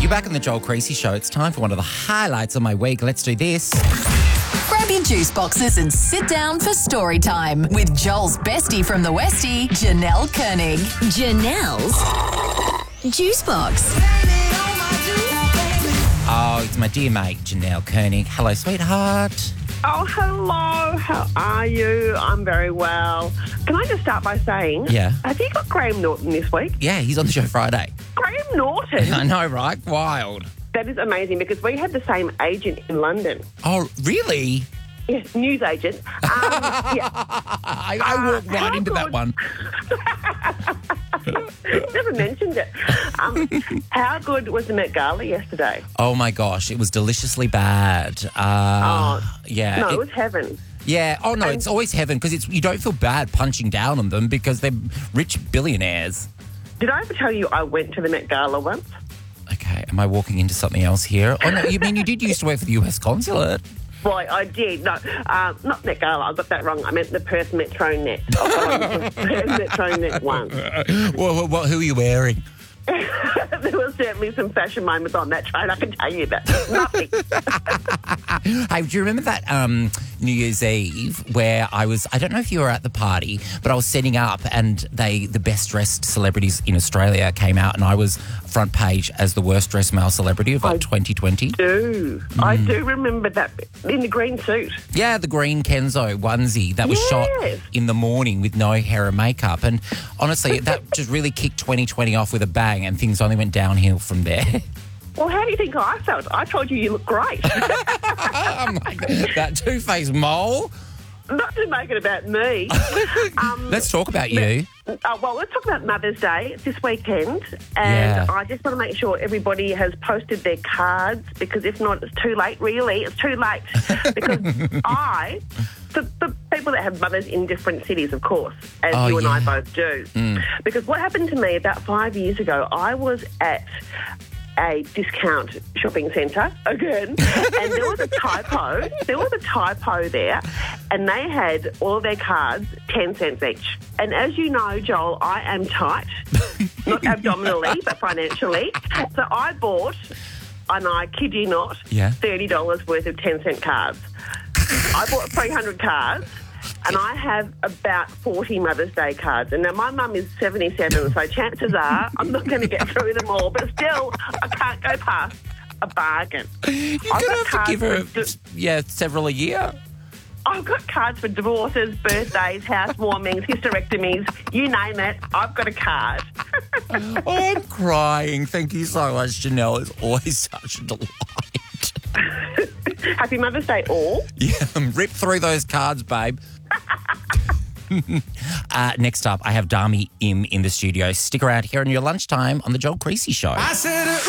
You're back on the Joel Creasy Show. It's time for one of the highlights of my week. Let's do this. Grab your juice boxes and sit down for story time with Joel's bestie from the Westie, Janelle Koenig. Janelle's Juice Box. Oh, it's my dear mate, Janelle Koenig. Hello, sweetheart. Oh, hello. How are you? I'm very well. Can I just start by saying, Yeah. Have you got Graham Norton this week? Yeah, he's on the show Friday. Graham Norton? I know, right? Wild. That is amazing because we had the same agent in London. Oh, really? Yes, news agent. Yeah. I walked right into that one. Never mentioned it. How good was the Met Gala yesterday? Oh, my gosh. It was deliciously bad. Yeah. No, it was heaven. Yeah. Oh, no, it's always heaven because you don't feel bad punching down on them because they're rich billionaires. Did I ever tell you I went to the Met Gala once? Okay. Am I walking into something else here? Oh, no, you mean you did used to work for the US consulate? Well, I did. No, not Met Gala. I got that wrong. I meant the Perth Metronet. I Perth Metronet once. What, who are you wearing? There was certainly some fashion moments on that train, I can tell you that. Nothing. Hey, do you remember that New Year's Eve where I don't know if you were at the party, but I was setting up and the best dressed celebrities in Australia came out and I was front page as the worst dressed male celebrity of 2020. I do remember that in the green suit. Yeah, the green Kenzo onesie that was shot in the morning with no hair and makeup. And honestly, that just really kicked 2020 off with a bang and things only went downhill from there. Well, how do you think I felt? I told you look great. I'm like, that two-faced mole. Not to make it about me. Let's talk about you. Well, let's talk about Mother's Day. It's this weekend. And I just want to make sure everybody has posted their cards because if not, it's too late, really. It's too late. Because the people that have mothers in different cities, of course, as you and I both do. Because what happened to me about 5 years ago, I was at a discount shopping centre again, and there was a typo. There was a typo there, and they had all of their cards 10 cents each. And as you know, Joel, I am tight, not abdominally, but financially. So I bought, and I kid you not, $30 worth of 10-cent cards. I bought 300 cards. And I have about 40 Mother's Day cards. And now my mum is 77, so chances are I'm not going to get through them all. But still, I can't go past a bargain. You're going to have to give her, several a year. I've got cards for divorces, birthdays, housewarmings, hysterectomies, you name it. I've got a card. Oh, I'm crying. Thank you so much, Janelle. It's always such a delight. Happy Mother's Day, all. Yeah, rip through those cards, babe. Next up, I have Dami Im in the studio. Stick around here on your lunchtime on the Joel Creasy Show. I said it